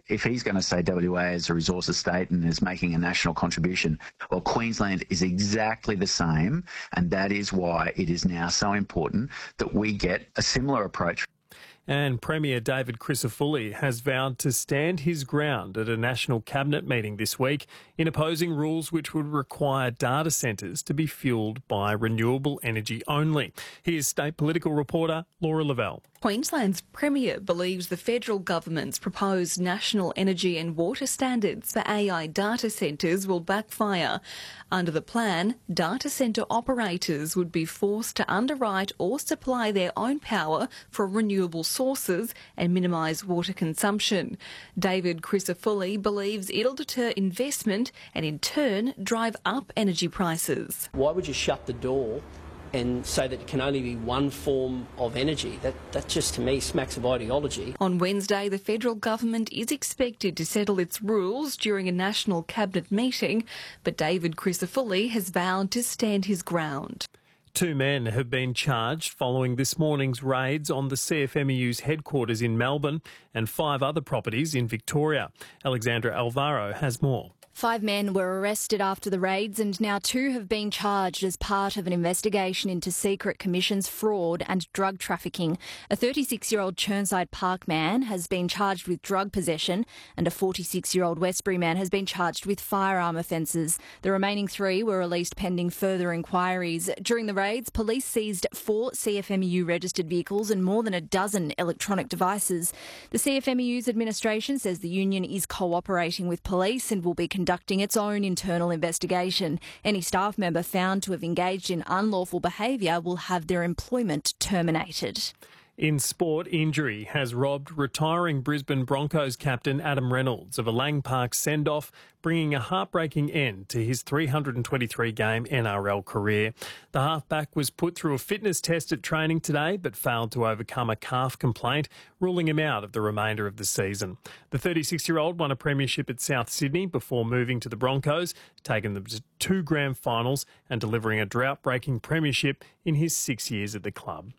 if he's going to say WA is a resources state and is making a national contribution, well, Queensland is exactly the same, and that is why it is now so important that we get a similar approach. And Premier David Crisafulli has vowed to stand his ground at a National Cabinet meeting this week in opposing rules which would require data centres to be fuelled by renewable energy only. Here's state political reporter Laura Lavelle. Queensland's Premier believes the federal government's proposed national energy and water standards for AI data centres will backfire. Under the plan, data centre operators would be forced to underwrite or supply their own power from renewable sources and minimise water consumption. David Crisafulli believes it'll deter investment and in turn drive up energy prices. Why would you shut the door and say that it can only be one form of energy? That just, to me, smacks of ideology. On Wednesday, the federal government is expected to settle its rules during a National Cabinet meeting, but David Crisafulli has vowed to stand his ground. 2 men have been charged following this morning's raids on the CFMEU's headquarters in Melbourne and 5 other properties in Victoria. Alexandra Alvaro has more. 5 men were arrested after the raids and now 2 have been charged as part of an investigation into Secret Commission's fraud and drug trafficking. A 36-year-old Chirnside Park man has been charged with drug possession and a 46-year-old Westbury man has been charged with firearm offences. The remaining 3 were released pending further inquiries. During the raids, police seized 4 CFMEU registered vehicles and more than a dozen electronic devices. The CFMEU's administration says the union is cooperating with police and will be conducting its own internal investigation. Any staff member found to have engaged in unlawful behaviour will have their employment terminated. In sport, injury has robbed retiring Brisbane Broncos captain Adam Reynolds of a Lang Park send-off, bringing a heartbreaking end to his 323-game NRL career. The halfback was put through a fitness test at training today but failed to overcome a calf complaint, ruling him out of the remainder of the season. The 36-year-old won a premiership at South Sydney before moving to the Broncos, taking them to 2 grand finals and delivering a drought-breaking premiership in his 6 years at the club.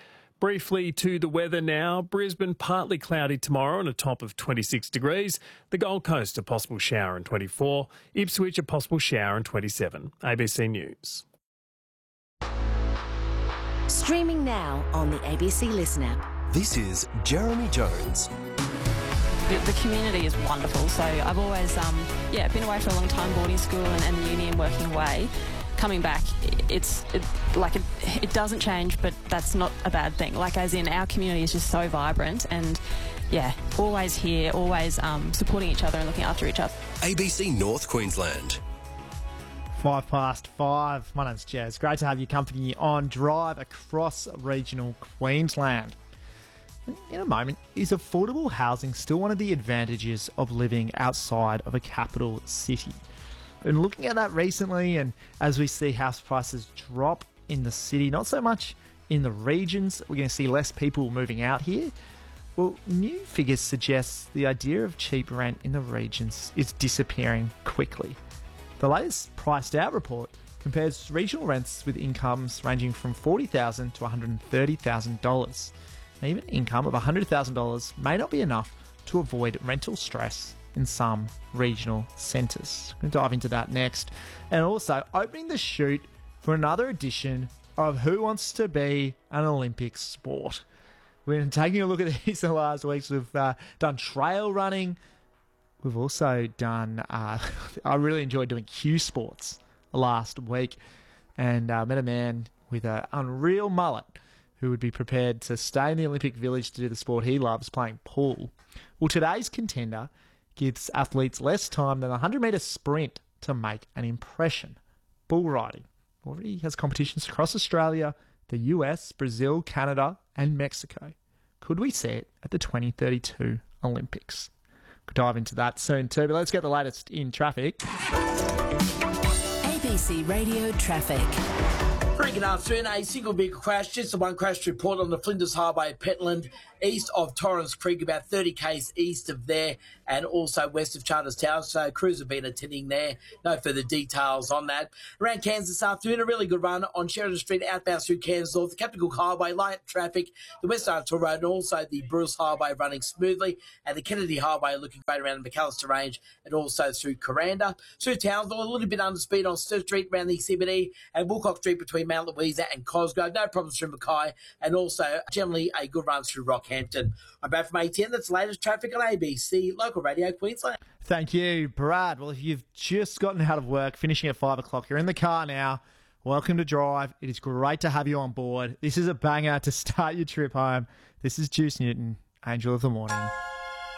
Briefly to the weather now. Brisbane partly cloudy tomorrow and a top of 26 degrees. The Gold Coast a possible shower in 24. Ipswich a possible shower in 27. ABC News. Streaming now on the ABC Listen app. This is Jeremy Jones. The community is wonderful. So I've always been away for a long time, boarding school and the uni and working away. Coming back, it doesn't change, but that's not a bad thing. Like, as in, our community is just so vibrant and, yeah, always here, always supporting each other and looking after each other. ABC North Queensland. 5:05. My name's Jazz. Great to have you company on Drive across regional Queensland. In a moment, is affordable housing still one of the advantages of living outside of a capital city? Been looking at that recently, and as we see house prices drop in the city, not so much in the regions, we're going to see less people moving out here. Well, new figures suggest the idea of cheap rent in the regions is disappearing quickly. The latest priced out report compares regional rents with incomes ranging from $40,000 to $130,000. Even income of $100,000 may not be enough to avoid rental stress in some regional centres. We'll dive into that next. And also opening the chute for another edition of Who Wants to Be an Olympic Sport. We've been taking a look at these in the last weeks. We've done trail running. We've also done, I really enjoyed doing cue sports last week, and met a man with an unreal mullet who would be prepared to stay in the Olympic Village to do the sport he loves, playing pool. Well, today's contender gives athletes less time than a 100-metre sprint to make an impression. Bull riding already has competitions across Australia, the US, Brazil, Canada and Mexico. Could we see it at the 2032 Olympics? Could dive into that soon too, but let's get the latest in traffic. ABC Radio Traffic. Very good afternoon. A single vehicle crash, just the one crash report on the Flinders Highway, Petland, east of Torrens Creek, about 30 k's east of there, and also west of Charters Town. So crews have been attending there. No further details on that. Around Cairns this afternoon, a really good run on Sheridan Street outbound through Cairns North, the Captain Cook Highway, light traffic, the West Arthur Road, and also the Bruce Highway running smoothly, and the Kennedy Highway looking great around the McAllister Range, and also through Coranda. Through Townsville, a little bit under speed on Sturt Street around the CBD, and Woolcock Street between Mount Louisa and Cosgrove. No problems through Mackay, and also generally a good run through Rockhampton. I'm back from A10. That's the latest traffic on ABC Local Radio Queensland. Thank you, Brad. Well, if you've just gotten out of work, finishing at 5 o'clock, you're in the car now. Welcome to Drive. It is great to have you on board. This is a banger to start your trip home. This is Juice Newton, Angel of the Morning.